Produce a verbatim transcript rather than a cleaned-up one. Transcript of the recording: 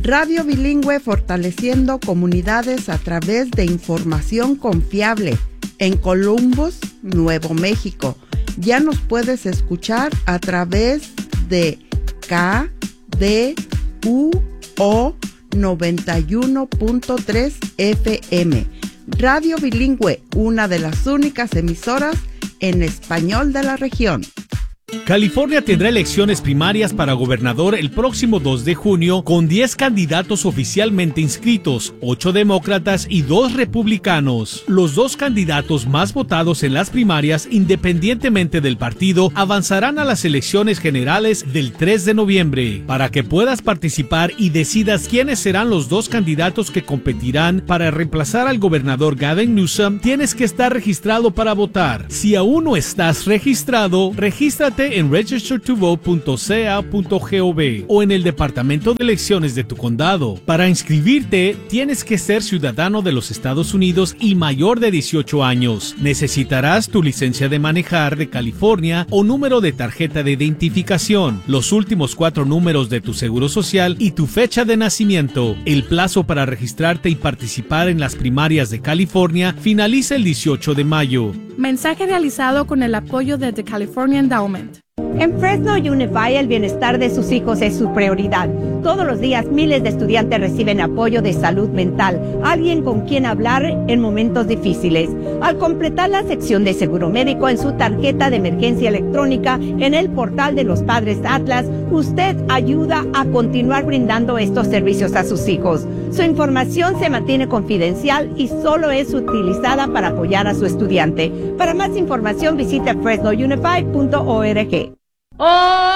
Radio Bilingüe, fortaleciendo comunidades a través de información confiable. En Columbus, Nuevo México. Ya nos puedes escuchar a través de K D U O noventa y uno punto tres F M. Radio Bilingüe, una de las únicas emisoras en español de la región. California tendrá elecciones primarias para gobernador el próximo dos de junio con diez candidatos oficialmente inscritos, ocho demócratas y dos republicanos. Los dos candidatos más votados en las primarias, independientemente del partido, avanzarán a las elecciones generales del tres de noviembre. Para que puedas participar y decidas quiénes serán los dos candidatos que competirán para reemplazar al gobernador Gavin Newsom, tienes que estar registrado para votar. Si aún no estás registrado, regístrate en register to vote punto c a punto gov o en el departamento de elecciones de tu condado. Para inscribirte, tienes que ser ciudadano de los Estados Unidos y mayor de dieciocho años. Necesitarás tu licencia de manejar de California o número de tarjeta de identificación, los últimos cuatro números de tu seguro social y tu fecha de nacimiento. El plazo para registrarte y participar en las primarias de California finaliza el dieciocho de mayo. Mensaje realizado con el apoyo de The California Endowment. En Fresno Unified, el bienestar de sus hijos es su prioridad. Todos los días miles de estudiantes reciben apoyo de salud mental, alguien con quien hablar en momentos difíciles. Al completar la sección de seguro médico en su tarjeta de emergencia electrónica en el portal de los Padres Atlas, usted ayuda a continuar brindando estos servicios a sus hijos. Su información se mantiene confidencial y solo es utilizada para apoyar a su estudiante. Para más información visite fresno unified punto org. Oh